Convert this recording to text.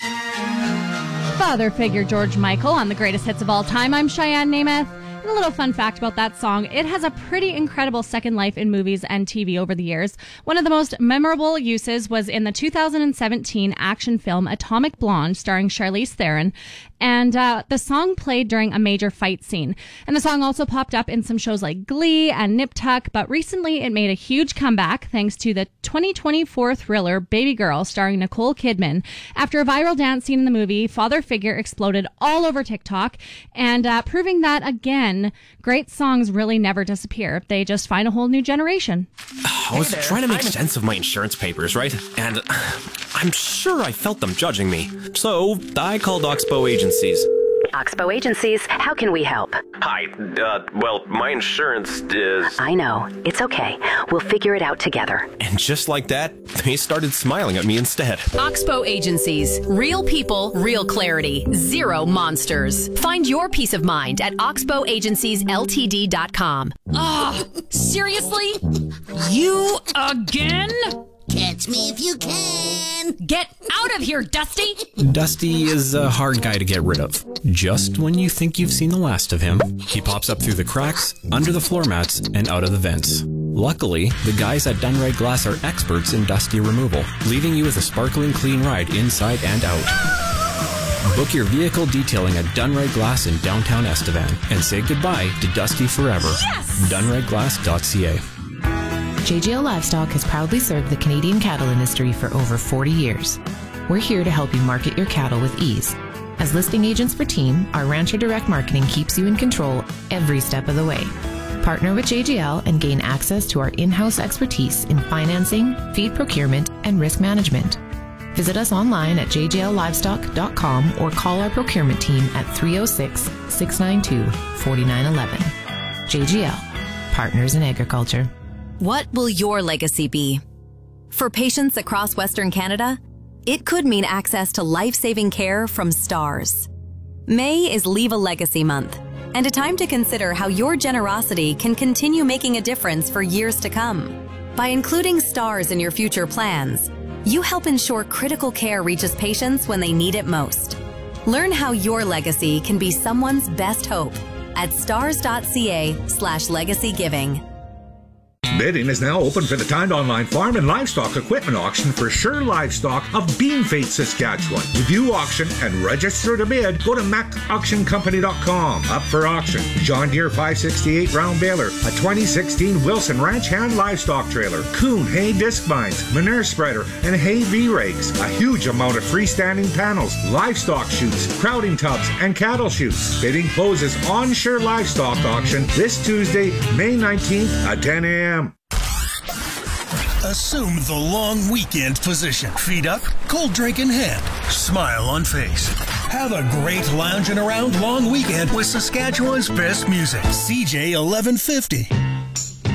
Father figure George Michael on the greatest hits of all time. I'm Cheyenne Namath. And a little fun fact about that song, it has a pretty incredible second life in movies and TV over the years. One of the most memorable uses was in the 2017 action film Atomic Blonde, starring Charlize Theron. And the song played during a major fight scene. And the song also popped up in some shows like Glee and Nip Tuck, but recently it made a huge comeback thanks to the 2024 thriller Baby Girl, starring Nicole Kidman. After a viral dance scene in the movie, Father Figure exploded all over TikTok, and proving that, again, great songs really never disappear. They just find a whole new generation. I was trying to make sense of my insurance papers, right? And I'm sure I felt them judging me. So I called Oxbow Agencies. Oxbow Agencies, how can we help? Hi, well, my insurance is... I know. It's okay. We'll figure it out together. And just like that, they started smiling at me instead. Oxbow Agencies. Real people, real clarity. Zero monsters. Find your peace of mind at oxbowagenciesltd.com. Seriously? You again? Catch me if you can. Get out of here, Dusty! Dusty is a hard guy to get rid of. Just when you think you've seen the last of him, he pops up through the cracks, under the floor mats, and out of the vents. Luckily, the guys at Dunride Glass are experts in Dusty removal, leaving you with a sparkling clean ride inside and out. Book your vehicle detailing at Dunride Glass in downtown Estevan and say goodbye to Dusty forever. Yes! DunrideGlass.ca. JGL Livestock has proudly served the Canadian cattle industry for over 40 years. We're here to help you market your cattle with ease. As listing agents for Team, our Rancher Direct Marketing keeps you in control every step of the way. Partner with JGL and gain access to our in-house expertise in financing, feed procurement, and risk management. Visit us online at jgllivestock.com or call our procurement team at 306-692-4911. JGL, Partners in Agriculture. What will your legacy be? For patients across Western Canada, it could mean access to life-saving care from STARS. May is Leave a Legacy Month, and a time to consider how your generosity can continue making a difference for years to come. By including STARS in your future plans, you help ensure critical care reaches patients when they need it most. Learn how your legacy can be someone's best hope at stars.ca/legacygiving. Bidding is now open for the Timed Online Farm and Livestock Equipment Auction for Sure Livestock of Beanfate, Saskatchewan. To view auction and register to bid, go to macauctioncompany.com. Up for auction, John Deere 568 round baler, a 2016 Wilson Ranch Hand Livestock Trailer, Kuhn hay disc binds, manure spreader, and hay V-rakes. A huge amount of freestanding panels, livestock chutes, crowding tubs, and cattle chutes. Bidding closes on Sure Livestock Auction this Tuesday, May 19th at 10 a.m. Assume the long weekend position. Feet up, cold drink in hand, smile on face. Have a great lounging around long weekend with Saskatchewan's best music. CJ 1150.